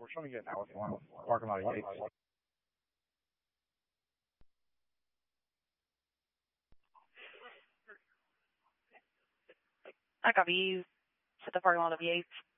We're showing it now if you want. Parking lot of Yates. I copy you. At the parking lot of Yates.